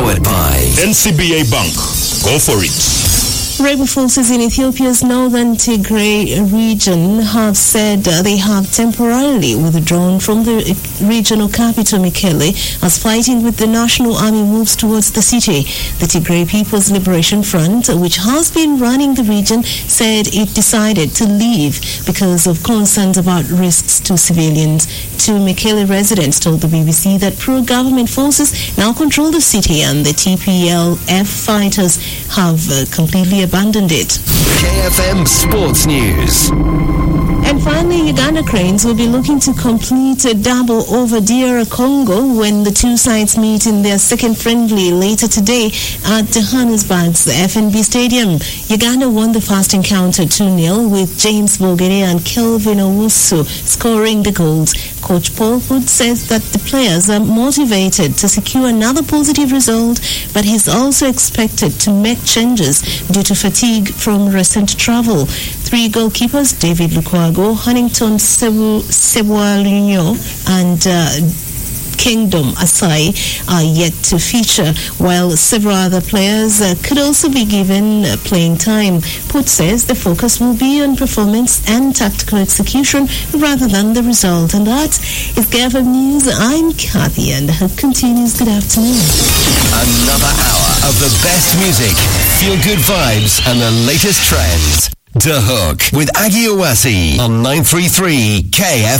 Powered by NCBA Bank. Go for it. Rebel forces in Ethiopia's northern Tigray region have said they have temporarily withdrawn from the regional capital Mekelle as fighting with the National Army moves towards the city. The Tigray People's Liberation Front, which has been running the region, said it decided to leave because of concerns about risks to civilians. Two Mekelle residents told the BBC that pro-government forces now control the city and the TPLF fighters have completely abandoned it. KFM Sports News. And finally, Uganda Cranes will be looking to complete a double over DR Congo when the two sides meet in their second friendly later today at Johannesburg's FNB Stadium. Uganda won the first encounter 2-0 with James Bogere and Kelvin Owusu scoring the goals. Coach Paul Hood says that the players are motivated to secure another positive result, but he's also expected to make changes due to fatigue from recent travel. Three goalkeepers, David Lukwago, Huntington Sebualinho, and Kingdom Asai are yet to feature, while several other players could also be given playing time. Put says the focus will be on performance and tactical execution rather than the result. And that is KFM News. I'm Kathy, and I hope continues. Good afternoon. Another hour of the best music, feel-good vibes, and the latest trends. The Hook with Aggie Owasi on 933 KFM.